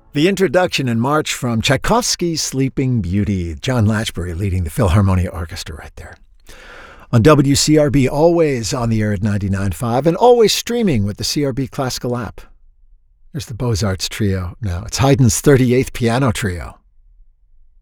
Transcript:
The introduction in March from Tchaikovsky's Sleeping Beauty. John Latchbury leading the Philharmonia Orchestra right there. On WCRB, always on the air at 99.5 and always streaming with the CRB Classical app. There's the Beaux-Arts Trio now. It's Haydn's 38th Piano Trio.